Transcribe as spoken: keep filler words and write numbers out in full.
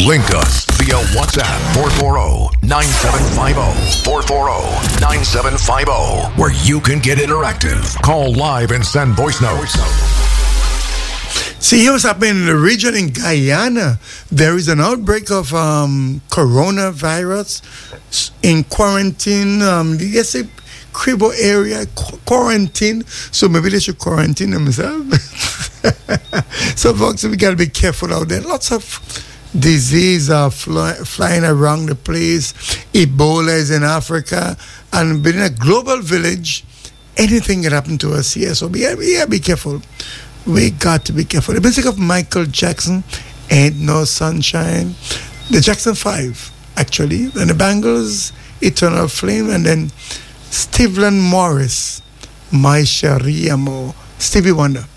Link us via WhatsApp four four zero, nine seven five zero, four four zero, nine seven five zero, where you can get interactive. Call live and send voice notes. See, here what's happening in the region in Guyana. There is an outbreak of um, coronavirus in quarantine. Um, yes, say Cribbo area qu- quarantine. So maybe they should quarantine themselves. So, folks, we gotta be careful out there. Lots of disease are fly, flying around the place. Ebola is in Africa, and within a global village, anything can happen to us here. So, we gotta, we gotta be careful. We got to be careful. The music of Michael Jackson, Ain't No Sunshine. The Jackson Five, actually. And the Bangles, Eternal Flame. And then Stevland Morris, My Cherie Amour. Stevie Wonder.